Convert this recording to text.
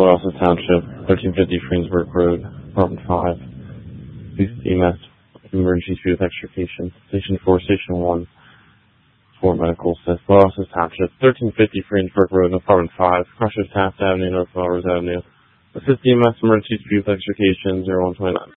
Loyalist Township, 1350 Freensburg Road, Apartment 5. Please EMS, emergency field extrication. Station 4, Station 1, for medical assist. Loyalist Township, 1350 Freensburg Road, Apartment 5, Crushers Taft Avenue, North Flowers Avenue. Assist EMS, emergency field extrication, 0129.